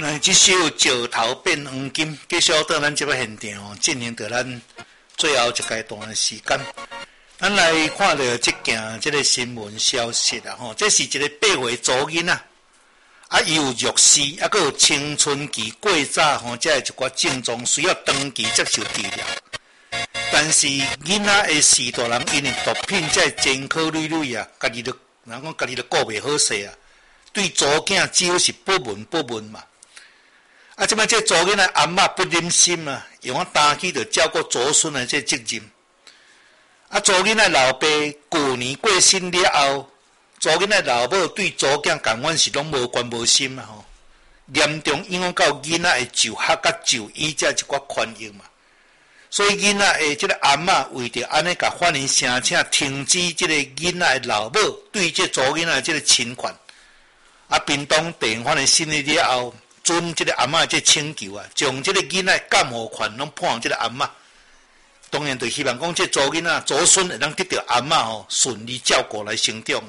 那这首石头变黄金，继续到咱这个现场进行到咱最后一阶段的时间。咱来看到这件这个新闻消息啦，这是一个8岁祖囡仔，伊有弱视，还有青春期过早，这一寡症状需要长期接受治疗。但是囡仔的4大人因为毒品在前科累累啊，家己都人讲家己都顾袂好势啊，对祖囝只有是不闻嘛。即摆这祖囡仔阿嬷不忍心啊，用担起着照顾祖孙的这责任。祖囡仔老爸旧年过身了后，祖囡仔老母对祖囝共款是拢无关无心啊吼，严重影响到囡仔的就学甲就医这一寡权益嘛。所以囡仔的这个阿嬷为着安尼甲法院申请停止这个囡仔的老母对这祖囡仔这个侵权，屏东地方法院审理了后，准这个阿嬷这请求啊，将这个囡仔监护权拢判这个阿嬷。当然，就希望讲这祖囡仔祖孙会当得到阿嬷顺利照顾来成长。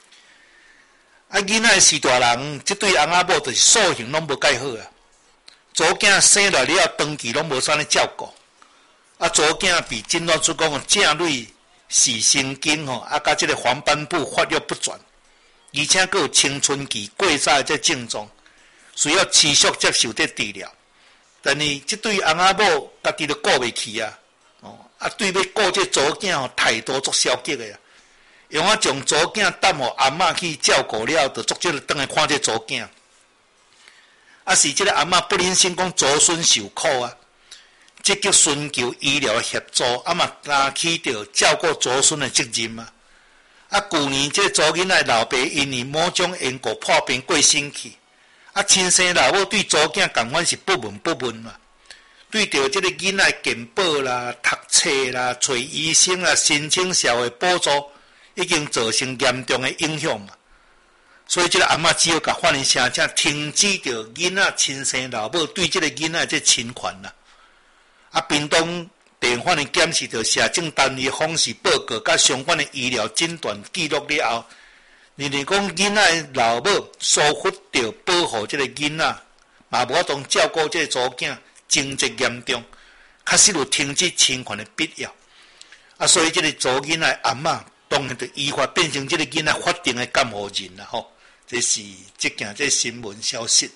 囡仔4大人，这对翁仔某就是素行拢无介好啊。祖囝生来了长期拢无啥咧照顾。祖囝被诊断出讲正类视神经甲这个黄斑部发育不全，而且佫有青春期过早的这症状，需要持续接受这治疗。但是这对翁仔某家己都顾袂起啊，对要顾这祖囝态度足消极的啊，用将祖囝等互阿嬷去照顾了，就足少倒来看这祖囝。是这个阿嬷不忍心讲祖孙受苦啊。积极寻求医疗协助，嘛担起着照顾祖孙的责任嘛。旧年这祖囡仔老爸因为某种因故破病过身去，亲生老母对祖囝共款是不闻嘛。对着这个囡仔健保啦、读册啦、找医生啦、申请社会补助，已经造成严重的影响嘛。所以这个阿嬷只有甲法院申请停止着囡仔亲生老母对这个囡仔这侵权啦。屏东地方法院检视着社政单位访视报告甲相关的医疗诊断记录了后，认为讲囡仔老母疏忽着保护这个囡仔，嘛无法当照顾这个祖囝，情节严重，确实有停止侵权的必要。所以这个祖囡仔阿嬷当然就依法变成这个囡仔法定的监护人啦吼。这是这件这新闻消息。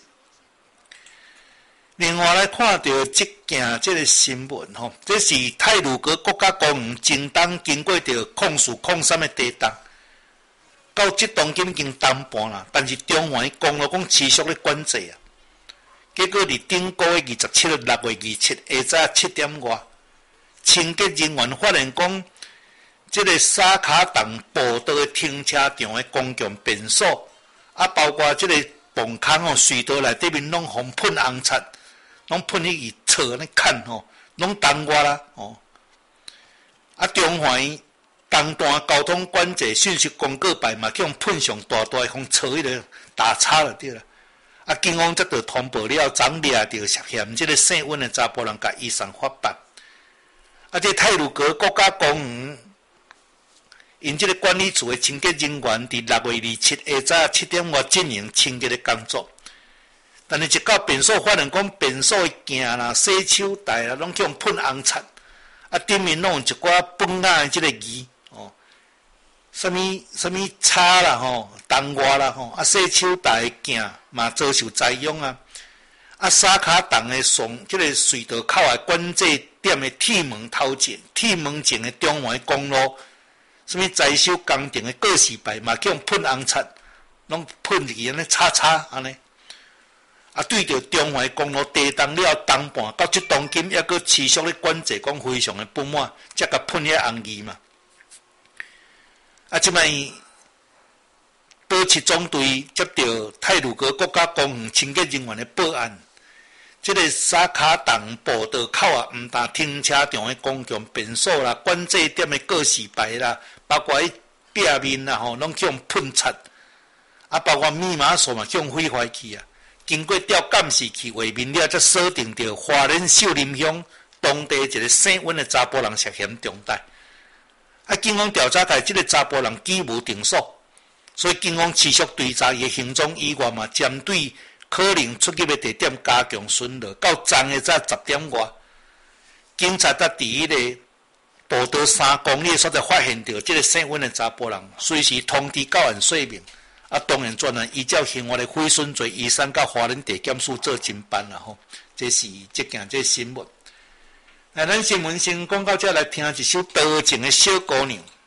另外来看到这件这个新闻吼，这是太鲁阁国家公园前东经过着控诉控3的地档，到这当已经当半啦，但是中环公路讲持续咧管制啊。结果伫顶个月27日6月27下早7点外，清洁人员发现讲，这个沙卡洞步道的停车场的公共便所，包括这个棚空隧道内底面拢互喷红漆。拢喷去侧咧看拢东外啦中环东段交通管制信息公告牌嘛，叫喷上大的互侧迄个打叉就对啦。警方则就通报了，昨掠着涉嫌这个姓温的查甫人，甲移送法办。这太鲁阁国家公园因这个管理处的清洁人员，伫6月27下早7点外进行清洁的工作。但是一到便所，发现讲便所的镜啦、洗手台啦，拢叫喷红漆，顶面拢有一寡本雅的这个字什么叉啦东外啦洗手台的镜嘛遭受采用啊。沙卡洞的这个隧道口的管制点的铁门头前、铁门前的中环公路，什么在修工程的告示牌嘛叫喷红漆，拢喷入去安尼叉叉安尼。对着中环公路地动了东半到这当今，还阁持续咧管制，讲非常的不满，才甲喷遐红字嘛。即摆保持总队接到太鲁阁国家公园清洁人员的报案，这个沙卡洞步道口毋但停车场的公共便所啦、管制点的告示牌啦，包括迄壁面啦拢叫喷漆，包括密码锁嘛叫毁坏去啊。经过调监视器画面了，才锁定到花莲秀林乡当地一个姓温的查甫人涉嫌重大。警方调查，这个查甫人居无定所，所以警方持续追查伊的行踪以外嘛，针对可能出入的地点加强巡逻，到昨下早10点外，警察才伫迄个步道3公里所在发现到这个姓温的查甫人，随时通知到案说明。啊，当然专案依照刑法的毁损罪，移送到花莲地检署做侦办啦吼。这是这件新闻。咱新闻先讲到这，来听一首多情的小姑娘。